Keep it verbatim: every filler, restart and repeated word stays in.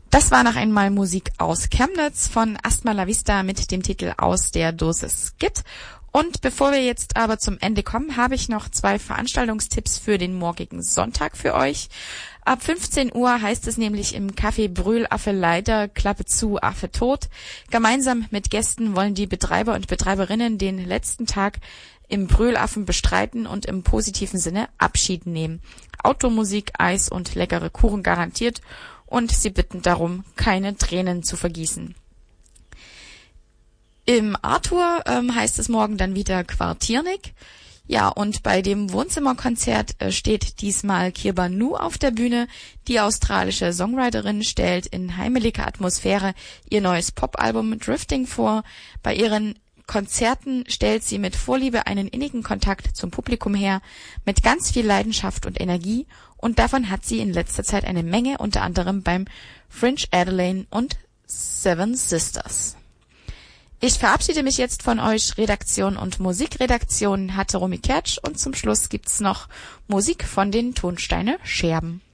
Das war noch einmal Musik aus Chemnitz von Asthma La Vista mit dem Titel Aus der Dosis Git. Und bevor wir jetzt aber zum Ende kommen, habe ich noch zwei Veranstaltungstipps für den morgigen Sonntag für euch. Ab fünfzehn Uhr heißt es nämlich im Café Brühl Affe leider, Klappe zu, Affe tot. Gemeinsam mit Gästen wollen die Betreiber und Betreiberinnen den letzten Tag im Brühlaffen bestreiten und im positiven Sinne Abschied nehmen. Automusik, Eis und leckere Kuchen garantiert und sie bitten darum, keine Tränen zu vergießen. Im Arthur ähm, heißt es morgen dann wieder Quartiernik. Ja, und bei dem Wohnzimmerkonzert äh, steht diesmal Kirba Nu auf der Bühne. Die australische Songwriterin stellt in heimeliger Atmosphäre ihr neues Popalbum Drifting vor. Bei ihren Konzerten stellt sie mit Vorliebe einen innigen Kontakt zum Publikum her, mit ganz viel Leidenschaft und Energie, und davon hat sie in letzter Zeit eine Menge, unter anderem beim Fringe Adelaide und Seven Sisters. Ich verabschiede mich jetzt von euch. Redaktion und Musikredaktion hatte Romy Kertsch und zum Schluss gibt's noch Musik von den Tonsteine Scherben.